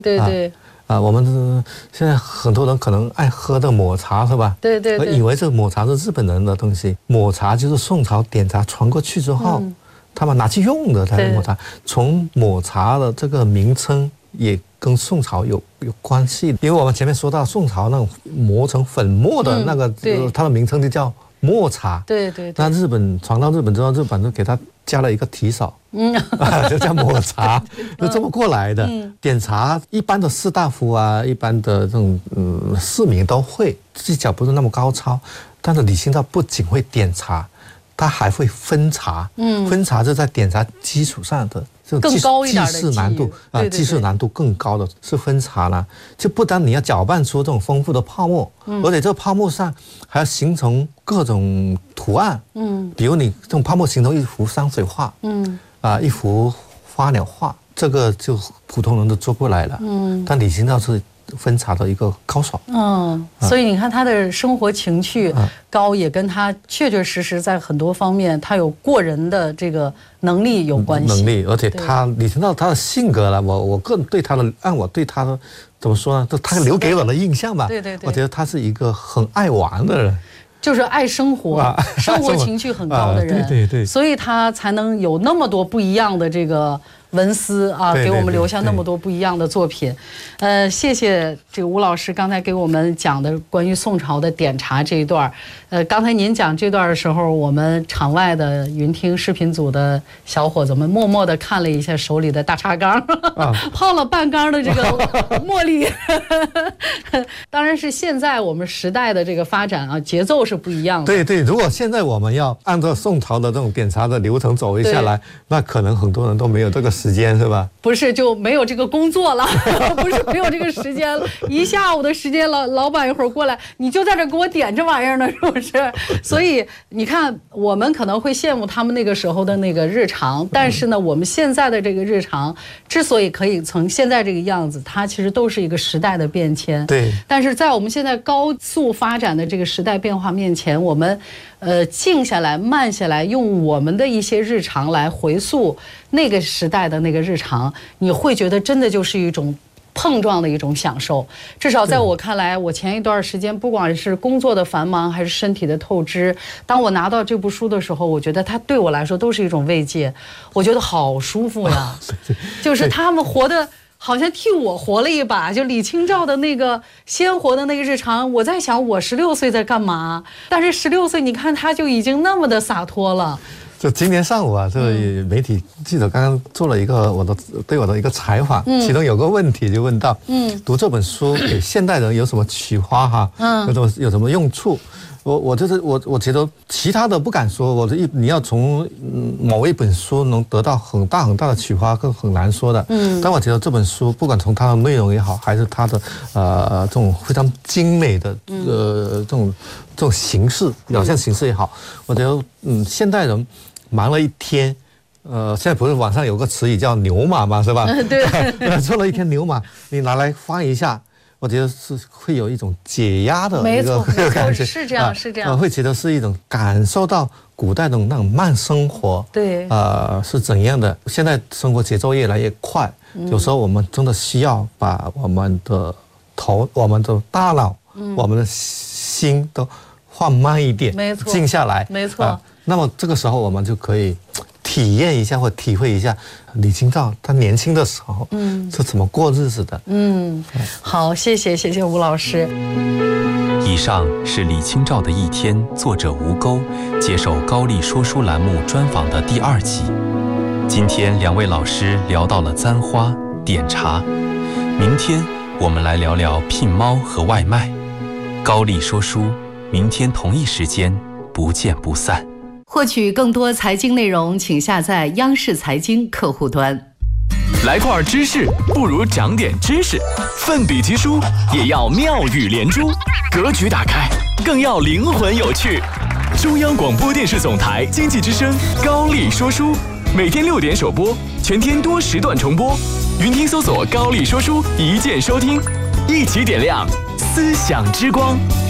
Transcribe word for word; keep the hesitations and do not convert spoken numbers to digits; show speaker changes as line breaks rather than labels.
对对。啊
啊，我们现在很多人可能爱喝的抹茶是吧？
对对对，
以为这抹茶是日本人的东西，抹茶就是宋朝点茶传过去之后，嗯、他们拿去用的，它是抹茶。从抹茶的这个名称也跟宋朝有有关系，因为我们前面说到宋朝那种磨成粉末的那个，嗯、它的名称就叫抹茶。
对对对。
那日本传到日本之后，日本就给它加了一个提手。嗯，就叫抹茶，就这么过来的。嗯、点茶一般的士大夫啊，一般的这种嗯市民都会，技巧不是那么高超。但是李清照不仅会点茶，他还会分茶。嗯，分茶是在点茶基础上的，这种
更高一点的
技术难度啊，技术难度更高的是分茶呢。就不单你要搅拌出这种丰富的泡沫，嗯、而且这个泡沫上还要形成各种图案。嗯，比如你这种泡沫形成一幅山水画。嗯。啊，一幅花鸟画，这个就普通人都做不来了。嗯，但李清照是分茶的一个高手。
嗯，所以你看他的生活情趣高，也跟他确确实实在很多方面，他有过人的这个能力有关系。
能力，而且他李清照他的性格呢，我我个人对他的，按我对他的怎么说呢，就他留给我的印象吧。
对对对，
我觉得他是一个很爱玩的人。
就是爱生活，啊、生活情趣很高的人，
啊、对对对，
所以他才能有那么多不一样的这个文思啊，
对对对，
给我们留下那么多不一样的作品。呃，谢谢这个吴老师刚才给我们讲的关于宋朝的点茶这一段。呃，刚才您讲这段的时候，我们场外的云听视频组的小伙子们默默地看了一下手里的大茶缸，啊、泡了半缸的这个茉莉。当然是现在我们时代的这个发展啊，节奏是不一样的。
对对，如果现在我们要按照宋朝的这种点茶的流程走一下来，那可能很多人都没有这个时间，是吧？
不是，就没有这个工作了，不是没有这个时间了，一下午的时间，老老板一会儿过来，你就在这给我点这玩意儿呢，是不是？所以你看，我们可能会羡慕他们那个时候的那个日常，但是呢，我们现在的这个日常之所以可以成现在这个样子，它其实都是一个时代的变迁。
对。
但是在我们现在高速发展的这个时代变化面前，我们呃静下来、慢下来，用我们的一些日常来回溯那个时代的那个日常，你会觉得真的就是一种碰撞的一种享受。至少在我看来，我前一段时间不管是工作的繁忙还是身体的透支，当我拿到这部书的时候，我觉得它对我来说都是一种慰藉，我觉得好舒服呀。就是他们活的好像替我活了一把，就李清照的那个鲜活的那个日常，我在想我十六岁在干嘛，但是十六岁你看他就已经那么的洒脱了。
就今天上午啊，这个媒体记者刚刚做了一个我的对我的一个采访，嗯、其中有个问题就问到，嗯，读这本书给现代人有什么启发哈？嗯，有什么有什么用处？我我就是我我觉得其他的不敢说，我的一你要从某一本书能得到很大很大的启发，更很难说的。嗯，但我觉得这本书不管从它的内容也好，还是它的呃这种非常精美的呃这种这种形式表现形式也好，我觉得嗯现代人忙了一天，呃，现在不是网上有个词语叫牛马嘛，是吧？对，做了一天牛马，你拿来翻一下，我觉得是会有一种解压的一个感觉，
是这样，是这样，
会觉得是一种感受到古代的那种慢生活，
对，
呃，是怎样的？现在生活节奏越来越快，有时候我们真的需要把我们的头、我们的大脑、我们的心都放慢一点，
没错，
静下来，
没错。
那么这个时候我们就可以体验一下或体会一下李清照她年轻的时候嗯是怎么过日子的。
嗯，好，谢谢谢谢吴老师。
以上是李清照的一天，作者吴钩接受高丽说书栏目专访的第二集。今天两位老师聊到了簪花、点茶，明天我们来聊聊聘猫和外卖。高丽说书，明天同一时间不见不散。
获取更多财经内容，请下载央视财经客户端。
来块知识，不如长点知识。奋笔疾书，也要妙语连珠。格局打开，更要灵魂有趣。中央广播电视总台经济之声高丽说书，每天六点首播，全天多时段重播。云听搜索高丽说书，一键收听，一起点亮思想之光。